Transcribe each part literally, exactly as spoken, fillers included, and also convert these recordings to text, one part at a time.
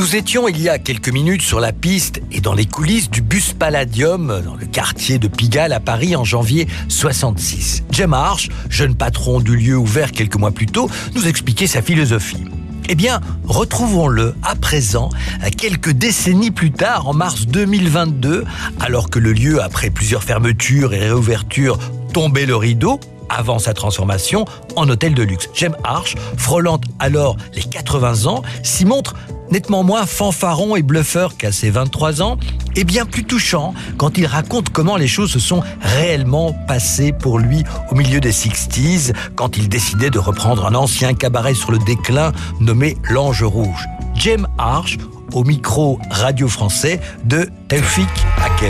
Nous étions il y a quelques minutes sur la piste et dans les coulisses du bus Palladium dans le quartier de Pigalle à Paris en janvier soixante-six. Jem Arsh, jeune patron du lieu ouvert quelques mois plus tôt, nous expliquait sa philosophie. Eh bien, retrouvons-le à présent, quelques décennies plus tard, en mars deux mille vingt-deux, alors que le lieu, après plusieurs fermetures et réouvertures, tombait le rideau, avant sa transformation en hôtel de luxe. Jem Arsh, frôlant alors les quatre-vingts ans, s'y montre nettement moins fanfaron et bluffeur qu'à ses vingt-trois ans, et bien plus touchant quand il raconte comment les choses se sont réellement passées pour lui au milieu des sixties, quand il décidait de reprendre un ancien cabaret sur le déclin nommé l'Ange Rouge. Jem Arsh, au micro radio français de Taoufik Hakem.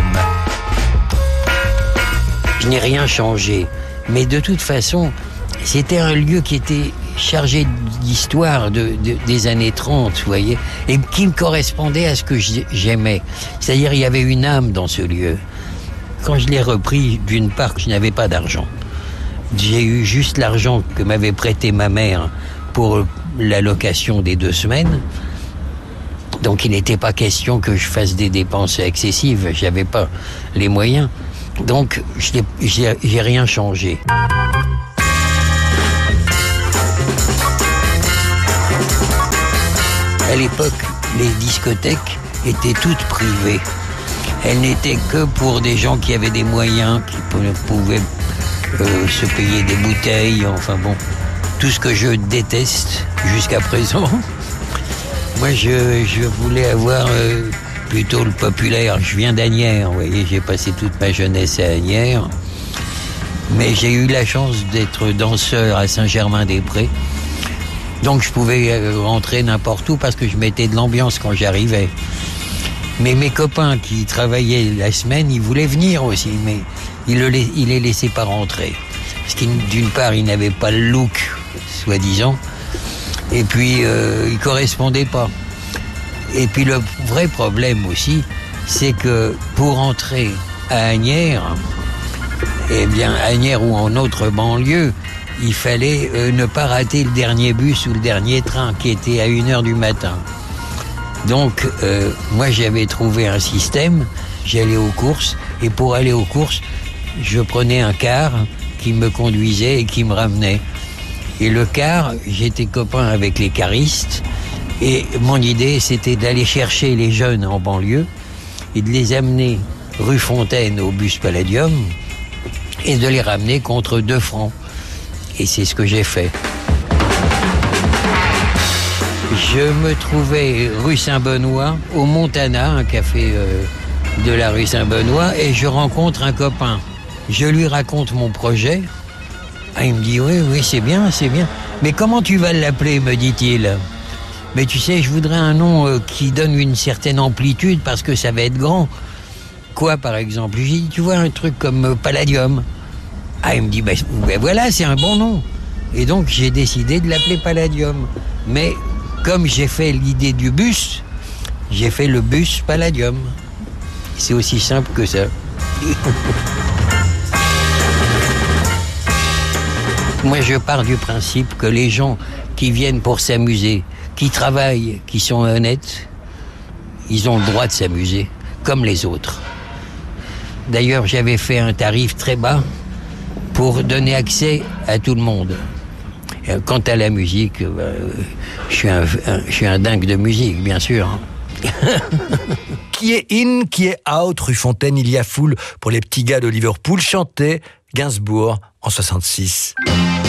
Je n'ai rien changé. Mais de toute façon, c'était un lieu qui était chargé d'histoire de, de, des années trente, vous voyez, et qui me correspondait à ce que j'aimais. C'est-à-dire, il y avait une âme dans ce lieu. Quand je l'ai repris, d'une part, je n'avais pas d'argent. J'ai eu juste l'argent que m'avait prêté ma mère pour la location des deux semaines. Donc, il n'était pas question que je fasse des dépenses excessives. Je n'avais pas les moyens. Donc, je j'ai, j'ai rien changé. À l'époque, les discothèques étaient toutes privées. Elles n'étaient que pour des gens qui avaient des moyens, qui pouvaient euh, se payer des bouteilles, enfin bon, tout ce que je déteste jusqu'à présent. Moi, je, je voulais avoir... Euh, plutôt le populaire. Je viens d'Asnières, vous voyez, j'ai passé toute ma jeunesse à Asnières. Mais j'ai eu la chance d'être danseur à Saint-Germain-des-Prés. Donc je pouvais rentrer n'importe où parce que je mettais de l'ambiance quand j'arrivais. Mais mes copains qui travaillaient la semaine, ils voulaient venir aussi, mais ils ne ils les laissaient pas rentrer. Parce qu'ils, d'une part, ils n'avaient pas le look, soi-disant, et puis euh, ils ne correspondaient pas. Et puis le vrai problème aussi, c'est que pour entrer à Asnières, eh bien Asnières ou en autre banlieue, il fallait euh, ne pas rater le dernier bus ou le dernier train qui était à une heure du matin. Donc euh, moi j'avais trouvé un système, j'allais aux courses et pour aller aux courses, je prenais un car qui me conduisait et qui me ramenait. Et le car, j'étais copain avec les caristes. Et mon idée, c'était d'aller chercher les jeunes en banlieue et de les amener rue Fontaine au bus Palladium et de les ramener contre deux francs. Et c'est ce que j'ai fait. Je me trouvais rue Saint-Benoît, au Montana, un café euh, de la rue Saint-Benoît, et je rencontre un copain. Je lui raconte mon projet. Ah, il me dit, oui, oui, c'est bien, c'est bien. Mais comment tu vas l'appeler, me dit-il ? Mais tu sais, je voudrais un nom euh, qui donne une certaine amplitude parce que ça va être grand. Quoi, par exemple ? J'ai dit, tu vois, un truc comme euh, Palladium. Ah, il me dit, ben, ben voilà, c'est un bon nom. Et donc, j'ai décidé de l'appeler Palladium. Mais comme j'ai fait l'idée du bus, j'ai fait le bus Palladium. C'est aussi simple que ça. Moi, je pars du principe que les gens qui viennent pour s'amuser, qui travaillent, qui sont honnêtes, ils ont le droit de s'amuser, comme les autres. D'ailleurs, j'avais fait un tarif très bas pour donner accès à tout le monde. Quant à la musique, bah, je suis un, un, je suis un dingue de musique, bien sûr. Qui est in, qui est out, rue Fontaine, il y a foule pour les petits gars de Liverpool, chantait Gainsbourg en soixante-six.